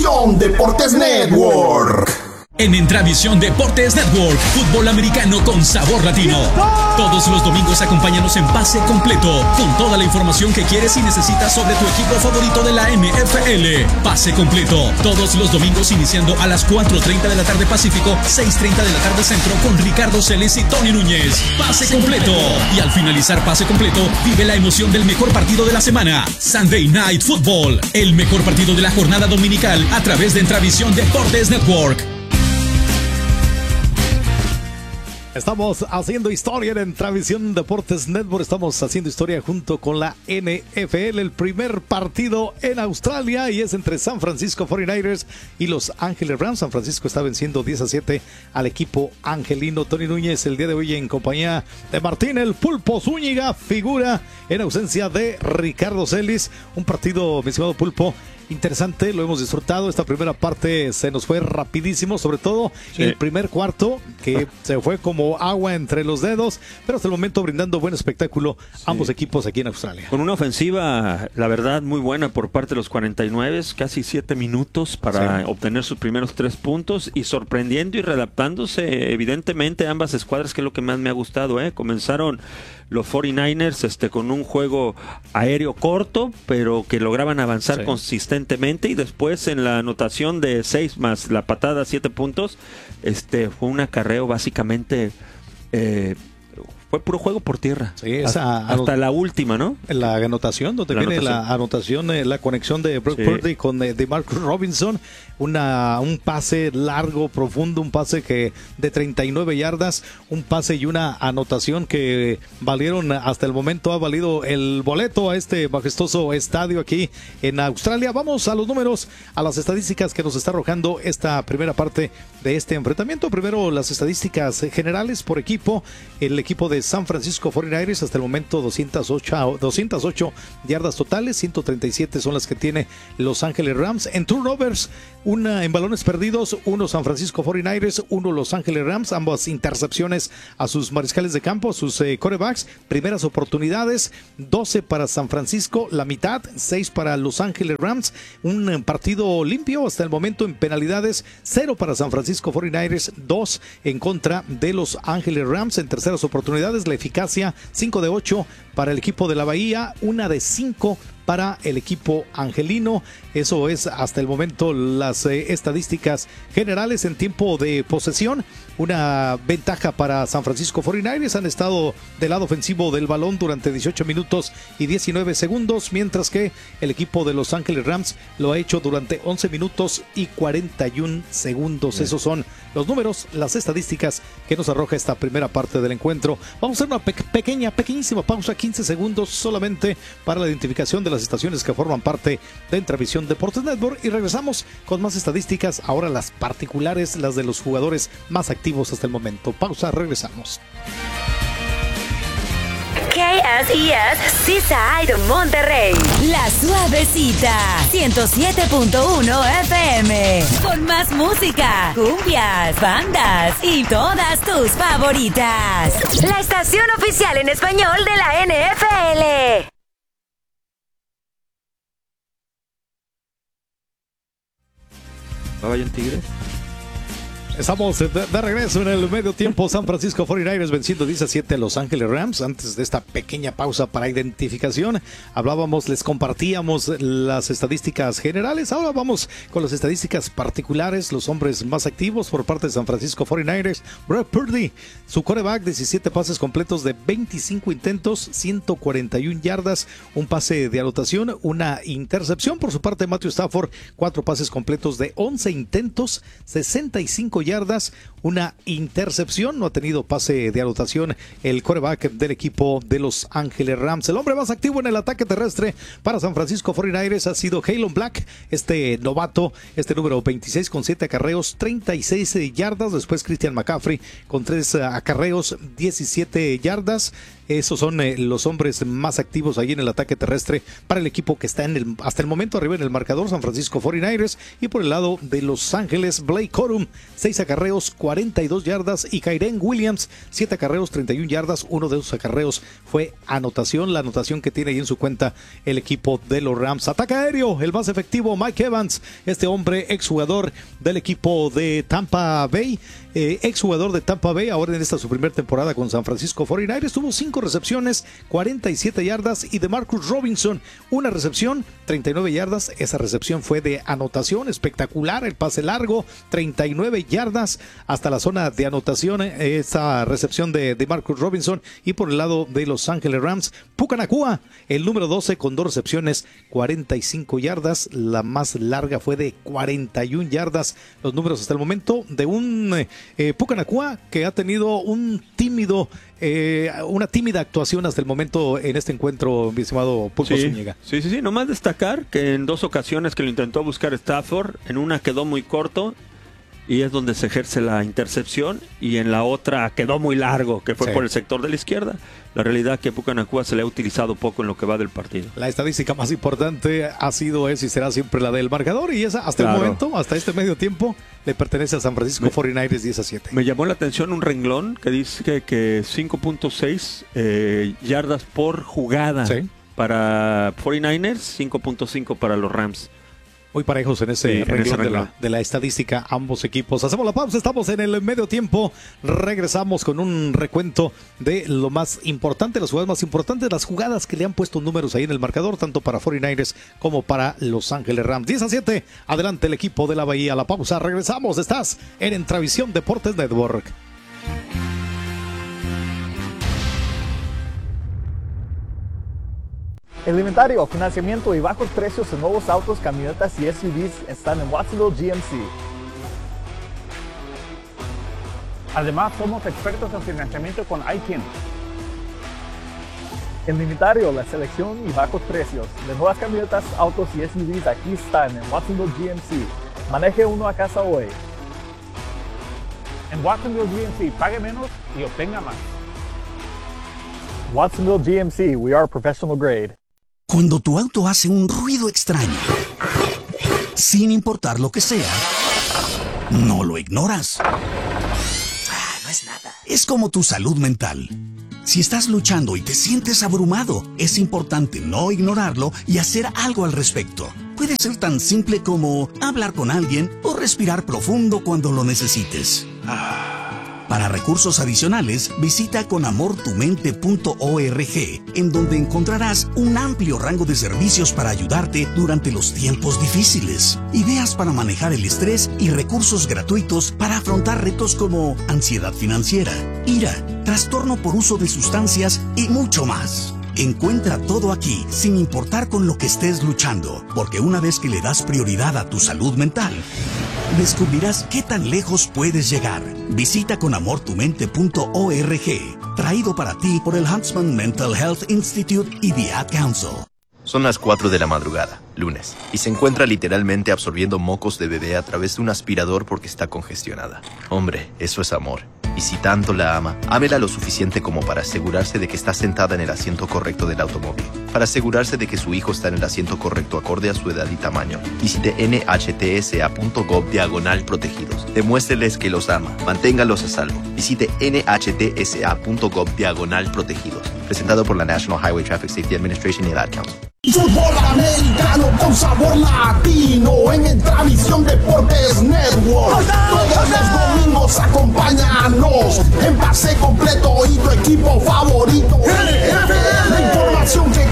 Deportes Network. En Entravisión Deportes Network, fútbol americano con sabor latino. Todos los domingos acompáñanos en Pase Completo, con toda la información que quieres y necesitas sobre tu equipo favorito de la NFL. Pase Completo, todos los domingos iniciando a las 4:30 de la tarde Pacífico, 6:30 de la tarde Centro, con Ricardo Celes y Tony Núñez. Pase Completo. Y al finalizar Pase Completo, vive la emoción del mejor partido de la semana, Sunday Night Football, el mejor partido de la jornada dominical a través de Entravisión Deportes Network. Estamos haciendo historia en Entravisión Deportes Network. Estamos haciendo historia junto con la NFL. El primer partido en Australia y es entre San Francisco 49ers y Los Ángeles Rams. San Francisco está venciendo 10-7 al equipo angelino. Tony Núñez el día de hoy en compañía de Martín el Pulpo Zúñiga, figura en ausencia de Ricardo Celis. Un partido, mi estimado Pulpo, interesante, lo hemos disfrutado. Esta primera parte se nos fue rapidísimo, sobre todo el primer cuarto, que se fue como agua entre los dedos, pero hasta el momento brindando buen espectáculo ambos equipos aquí en Australia. Con una ofensiva, la verdad, muy buena por parte de los 49, casi 7 minutos para obtener sus primeros 3 puntos y sorprendiendo y readaptándose evidentemente ambas escuadras, que es lo que más me ha gustado. Comenzaron los 49ers con un juego aéreo corto, pero que lograban avanzar consistentemente, y después en la anotación de 6 más la patada 7 puntos, fue un acarreo básicamente, fue puro juego por tierra. Sí, hasta la última, ¿no? La anotación, donde viene la anotación, la conexión de Brock Purdy con DeMarcus Robinson. Un pase largo, profundo, un pase que de 39 yardas, un pase y una anotación que valieron, hasta el momento ha valido el boleto a este majestuoso estadio aquí en Australia. Vamos a los números, a las estadísticas que nos está arrojando esta primera parte de este enfrentamiento. Primero, las estadísticas generales por equipo. El equipo de San Francisco 49ers hasta el momento 208 yardas totales, 137 son las que tiene Los Ángeles Rams. En turnovers, una en balones perdidos, uno San Francisco 49ers, uno Los Ángeles Rams, ambas intercepciones a sus mariscales de campo, a sus quarterbacks. Primeras oportunidades, 12 para San Francisco, la mitad, 6 para Los Ángeles Rams. Un partido limpio hasta el momento en penalidades, 0 para San Francisco 49ers, 2 en contra de Los Ángeles Rams. En terceras oportunidades, la eficacia, 5 de 8 para el equipo de la Bahía, 1 de 5 para el equipo angelino. Eso es hasta el momento las estadísticas generales. En tiempo de posesión, una ventaja para San Francisco 49ers. Han estado del lado ofensivo del balón durante 18 minutos y 19 segundos, mientras que el equipo de Los Ángeles Rams lo ha hecho durante 11 minutos y 41 segundos. Esos son los números, las estadísticas que nos arroja esta primera parte del encuentro. Vamos a hacer una pequeñísima pausa, 15 segundos solamente para la identificación de las estaciones que forman parte de Entravisión Deportes Network, y regresamos con más estadísticas, ahora las particulares, las de los jugadores más activos hasta el momento. Pausa, regresamos. KSES Seaside Monterrey, La Suavecita, 107.1 FM, con más música, cumbias, bandas y todas tus favoritas. La estación oficial en español de la NFL. ¿Vayan Tigres? Estamos de regreso en el medio tiempo. San Francisco 49ers venciendo 17 a Los Ángeles Rams. Antes de esta pequeña pausa para identificación, les compartíamos las estadísticas generales. Ahora vamos con las estadísticas particulares. Los hombres más activos por parte de San Francisco 49ers. Brock Purdy, su quarterback, 17 pases completos de 25 intentos, 141 yardas, un pase de anotación, una intercepción. Por su parte, Matthew Stafford, 4 pases completos de 11 intentos, 65 yardas, una intercepción. No ha tenido pase de anotación el quarterback del equipo de Los Ángeles Rams. El hombre más activo en el ataque terrestre para San Francisco 49ers ha sido Jalen Black, este novato, este número 26 con 7 acarreos, 36 yardas. Después Christian McCaffrey con 3 acarreos, 17 yardas. Esos son los hombres más activos ahí en el ataque terrestre para el equipo que está hasta el momento arriba en el marcador, San Francisco 49ers. Y por el lado de Los Ángeles, Blake Corum, 6 6 acarreos, 42 yardas, y Kyren Williams, 7 acarreos, 31 yardas. Uno de esos acarreos fue anotación, la anotación que tiene ahí en su cuenta el equipo de los Rams. Ataque aéreo, el más efectivo, Mike Evans, este hombre, exjugador del equipo de Tampa Bay, ahora en esta su primera temporada con San Francisco 49ers, tuvo 5 recepciones, 47 yardas, y de Marcus Robinson, una recepción, 39 yardas. Esa recepción fue de anotación, espectacular, el pase largo, 39 yardas hasta la zona de anotación, esa recepción de Marcus Robinson. Y por el lado de Los Ángeles Rams, Puka Nacua, el número 12, con 2 recepciones, 45 yardas, la más larga fue de 41 yardas. Los números hasta el momento de un Puka Nacua que ha tenido una tímida actuación hasta el momento en este encuentro, mi estimado Pulpo Zúñiga. Sí, nomás destacar que en 2 ocasiones que lo intentó buscar Stafford, en una quedó muy corto y es donde se ejerce la intercepción, y en la otra quedó muy largo, que fue por el sector de la izquierda. La realidad es que Puka Nacua se le ha utilizado poco en lo que va del partido. La estadística más importante ha sido, y será siempre la del marcador, y esa hasta el momento, hasta este medio tiempo, le pertenece a San Francisco 49ers, 10-7. Me llamó la atención un renglón que dice que 5.6 yardas por jugada para 49ers, 5.5 para los Rams. Muy parejos en ese renglón de la estadística, ambos equipos. Hacemos la pausa, estamos en el medio tiempo. Regresamos con un recuento de lo más importante, las jugadas más importantes, las jugadas que le han puesto números ahí en el marcador, tanto para 49ers como para Los Ángeles Rams. 10-7, adelante el equipo de la Bahía. La pausa, regresamos. Estás en Entravisión Deportes Network. El inventario, financiamiento y bajos precios en nuevos autos, camionetas y SUVs están en Watsonville GMC. Además, somos expertos en financiamiento con ITIN. El inventario, la selección y bajos precios de nuevas camionetas, autos y SUVs aquí están en Watsonville GMC. Maneje uno a casa hoy. En Watsonville GMC, pague menos y obtenga más. Watsonville GMC, we are professional grade. Cuando tu auto hace un ruido extraño, sin importar lo que sea, no lo ignoras. No es nada. Es como tu salud mental. Si estás luchando y te sientes abrumado, es importante no ignorarlo y hacer algo al respecto. Puede ser tan simple como hablar con alguien o respirar profundo cuando lo necesites. Para recursos adicionales, visita conamortumente.org, en donde encontrarás un amplio rango de servicios para ayudarte durante los tiempos difíciles, ideas para manejar el estrés y recursos gratuitos para afrontar retos como ansiedad financiera, ira, trastorno por uso de sustancias y mucho más. Encuentra todo aquí, sin importar con lo que estés luchando, porque una vez que le das prioridad a tu salud mental, descubrirás qué tan lejos puedes llegar. Visita conamortumente.org, traído para ti por el Huntsman Mental Health Institute y The Ad Council. Son las 4 de la madrugada, lunes, y se encuentra literalmente absorbiendo mocos de bebé a través de un aspirador porque está congestionada. Hombre, eso es amor. Y si tanto la ama, ámela lo suficiente como para asegurarse de que está sentada en el asiento correcto del automóvil. Para asegurarse de que su hijo está en el asiento correcto acorde a su edad y tamaño. Visite nhtsa.gov/protegidos. Demuéstreles que los ama. Manténgalos a salvo. Visite nhtsa.gov/protegidos. Presentado por la National Highway Traffic Safety Administration y el Ad Council. Fútbol americano con sabor latino en Entravisión Deportes Network. Todos los domingos acompáñanos en pase completo y tu equipo favorito. NFL, la información que